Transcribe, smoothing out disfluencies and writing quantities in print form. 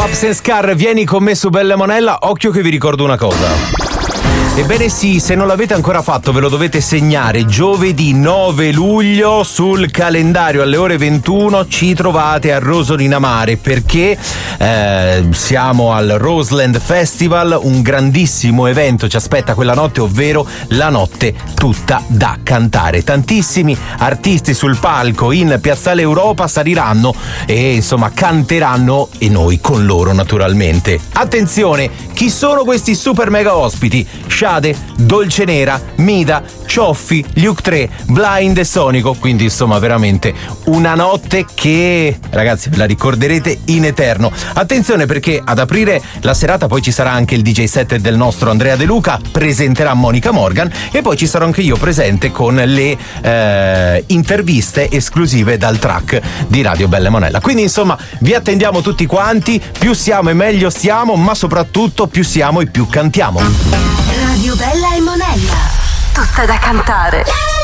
Babs and Scar, vieni con me su Bella Monella. Occhio che vi ricordo una cosa. Ebbene sì, se non l'avete ancora fatto ve lo dovete segnare. Giovedì 9 luglio sul calendario alle ore 21 ci trovate a Rosolina Mare, perché siamo al Roseland Festival, un grandissimo evento ci aspetta quella notte, ovvero la notte tutta da cantare. Tantissimi artisti sul palco in Piazzale Europa saliranno e insomma canteranno, e noi con loro naturalmente. Attenzione, chi sono questi super mega ospiti? Shade, Dolce Nera, Mida, Cioffi, Luke 3, Blind e Sonico. Quindi insomma veramente una notte che, ragazzi, ve la ricorderete in eterno. Attenzione, perché ad aprire la serata poi ci sarà anche il DJ set del nostro Andrea De Luca, presenterà Monica Morgan e poi ci sarò anche io presente con le interviste esclusive dal track di Radio Bella Monella. Quindi insomma vi attendiamo tutti quanti, più siamo e meglio stiamo, ma soprattutto più siamo e più cantiamo. Radio Bella e Monella, tutta da cantare.